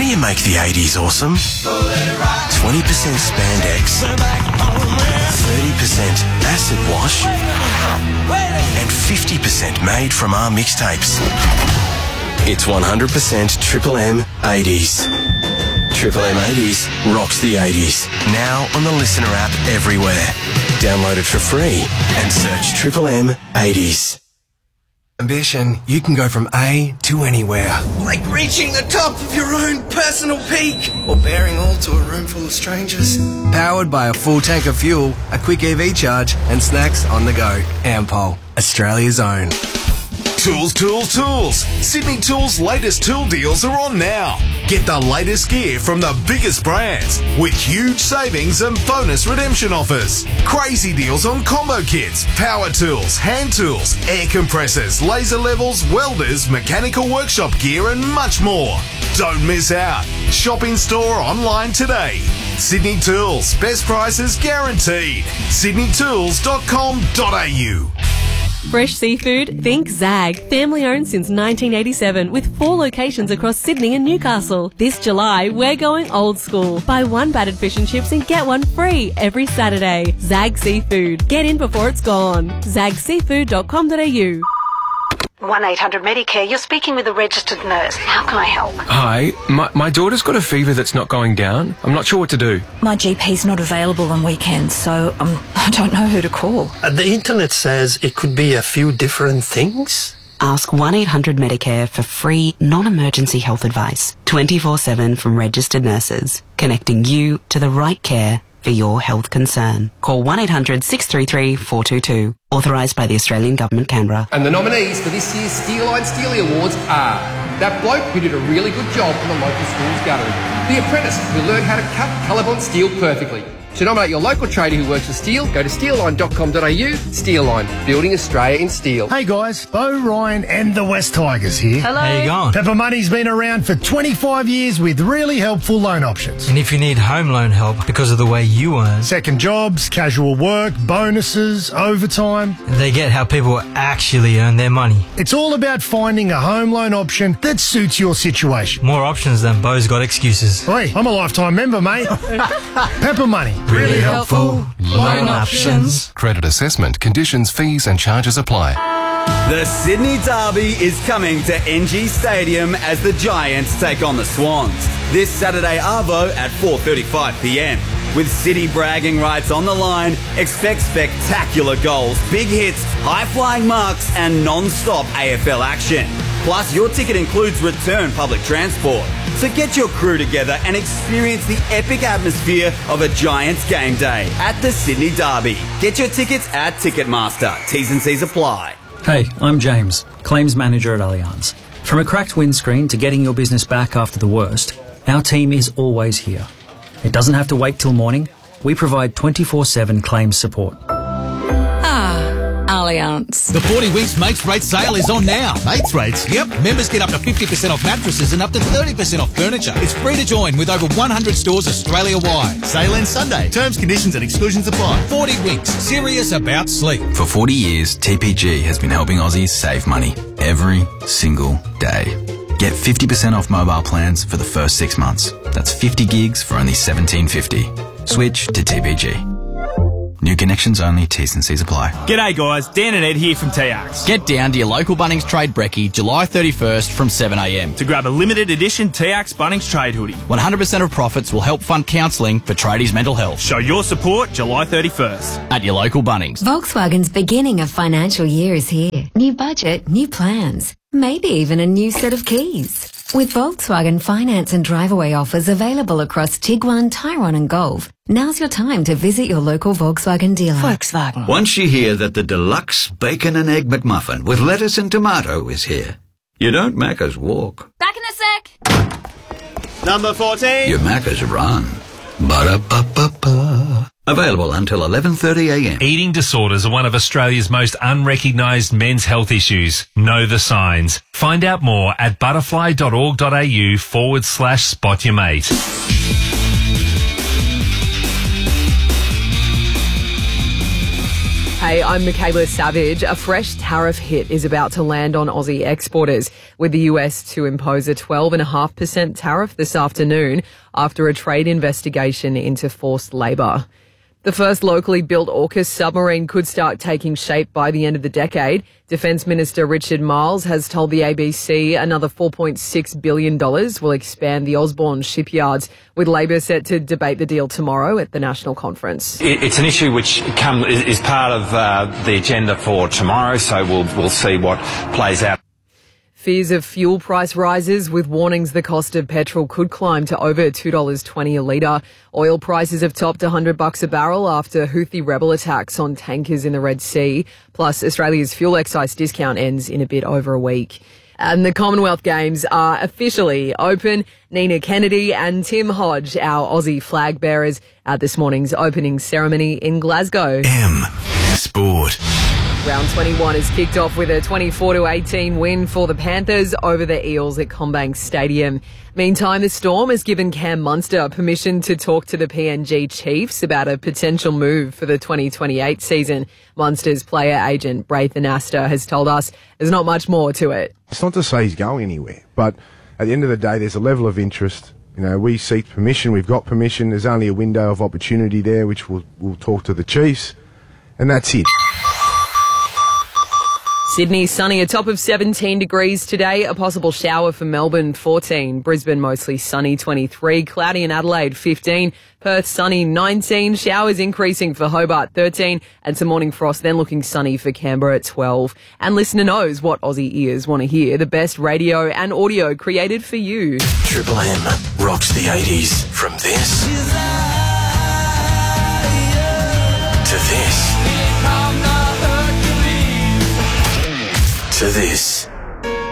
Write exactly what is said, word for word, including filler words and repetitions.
you make the eighties awesome? twenty percent spandex, thirty percent acid wash, and fifty percent made from our mixtapes. It's one hundred percent Triple M eighties. Triple M eighties rocks the eighties. Now on the Listener app everywhere. Download it for free and search Triple M eighties. Ambition, you can go from A to anywhere. Like reaching the top of your own personal peak. Or bearing all to a room full of strangers. Powered by a full tank of fuel, a quick E V charge, and snacks on the go. Ampol, Australia's own. Tools, tools, tools. Sydney Tools' latest tool deals are on now. Get the latest gear from the biggest brands with huge savings and bonus redemption offers. Crazy deals on combo kits, power tools, hand tools, air compressors, laser levels, welders, mechanical workshop gear and much more. Don't miss out. Shop in store or online today. Sydney Tools. Best prices guaranteed. sydney tools dot com dot a u. Fresh seafood? Think Zag. Family owned since nineteen eighty-seven with four locations across Sydney and Newcastle. This July, we're going old school. Buy one battered fish and chips and get one free every Saturday. Zag Seafood. Get in before it's gone. zag seafood dot com dot a u. one eight hundred Medicare, you're speaking with a registered nurse. How can I help? Hi, my, my daughter's got a fever that's not going down. I'm not sure what to do. My G P's not available on weekends, so um, I don't know who to call. Uh, the internet says it could be a few different things. Ask one eight hundred Medicare for free, non-emergency health advice. twenty-four seven from registered nurses. Connecting you to the right care for your health concern. Call one eight hundred six three three four two two. Authorised by the Australian Government, Canberra. And the nominees for this year's Steeline Steely Awards are that bloke who did a really good job in the local school's gallery, the apprentice who learned how to cut colourblind steel perfectly. To nominate your local tradie who works with steel, go to steel line dot com dot a u. Steelline, building Australia in steel. Hey guys, Bo Ryan and the West Tigers here. Hello. How you going? Pepper Money's been around for twenty-five years with really helpful loan options. And if you need home loan help because of the way you earn, second jobs, casual work, bonuses, overtime, they get how people actually earn their money. It's all about finding a home loan option that suits your situation. More options than Bo's got excuses. Hey, I'm a lifetime member, mate. Pepper Money. Really helpful loan options. Credit assessment, conditions, fees and charges apply. The Sydney Derby is coming to N G Stadium as the Giants take on the Swans. This Saturday arvo at four thirty-five p m. With City bragging rights on the line, expect spectacular goals, big hits, high-flying marks and non-stop A F L action. Plus, your ticket includes return public transport. So get your crew together and experience the epic atmosphere of a Giants game day at the Sydney Derby. Get your tickets at Ticketmaster. T's and C's apply. Hey, I'm James, Claims Manager at Allianz. From a cracked windscreen to getting your business back after the worst, our team is always here. It doesn't have to wait till morning. We provide twenty-four seven claims support. Allianz. The forty Winks Mates Rate sale is on now. Mates Rates? Yep. Members get up to fifty percent off mattresses and up to thirty percent off furniture. It's free to join with over one hundred stores Australia-wide. Sale ends Sunday. Terms, conditions and exclusions apply. forty Winks. Serious about sleep. For forty years, T P G has been helping Aussies save money every single day. Get fifty percent off mobile plans for the first six months. That's fifty gigs for only seventeen fifty. Switch to T P G. New connections only, T's and C's apply. G'day guys, Dan and Ed here from T Arcs. Get down to your local Bunnings Trade Brekkie July thirty-first from seven a m to grab a limited edition T Arcs Bunnings Trade hoodie. one hundred percent of profits will help fund counselling for tradies' mental health. Show your support July thirty-first. At your local Bunnings. Volkswagen's beginning of financial year is here. New budget, new plans, maybe even a new set of keys. With Volkswagen finance and drive-away offers available across Tiguan, Tyrone and Golf, now's your time to visit your local Volkswagen dealer. Volkswagen. Once you hear that the deluxe bacon and egg McMuffin with lettuce and tomato is here, you don't Macca's walk. Back in a sec. Number fourteen. You Macca's run. Ba-da-ba-ba-ba. Available until eleven thirty a m. Eating disorders are one of Australia's most unrecognised men's health issues. Know the signs. Find out more at butterfly.org.au forward slash spot your mate. Hey, I'm Michaela Savage. A fresh tariff hit is about to land on Aussie exporters, with the U S to impose a twelve point five percent tariff this afternoon after a trade investigation into forced labour. The first locally built AUKUS submarine could start taking shape by the end of the decade. Defence Minister Richard Marles has told the A B C another four point six billion dollars will expand the Osborne shipyards, with Labor set to debate the deal tomorrow at the National Conference. It's an issue which come, is part of uh, the agenda for tomorrow, so we'll, we'll see what plays out. Fears of fuel price rises, with warnings the cost of petrol could climb to over two dollars twenty a litre. Oil prices have topped one hundred bucks a barrel after Houthi rebel attacks on tankers in the Red Sea. Plus, Australia's fuel excise discount ends in a bit over a week. And the Commonwealth Games are officially open. Nina Kennedy and Tim Hodge, our Aussie flag bearers, at this morning's opening ceremony in Glasgow. M Sport. Round twenty-one is kicked off with a twenty-four to eighteen win for the Panthers over the Eels at CommBank Stadium. Meantime, the Storm has given Cam Munster permission to talk to the P N G Chiefs about a potential move for the twenty twenty-eight season. Munster's player agent, Braithen Astor, has told us there's not much more to it. It's not to say he's going anywhere, but at the end of the day, there's a level of interest. You know, we seek permission, we've got permission, there's only a window of opportunity there, which we'll, we'll talk to the Chiefs, and that's it. Sydney sunny, a top of seventeen degrees today. A possible shower for Melbourne, fourteen. Brisbane mostly sunny, twenty-three. Cloudy in Adelaide, fifteen. Perth sunny, nineteen. Showers increasing for Hobart, thirteen. And some morning frost, then looking sunny for Canberra at twelve. And listener knows what Aussie ears want to hear. The best radio and audio created for you. Triple M rocks the eighties from this to this. To this.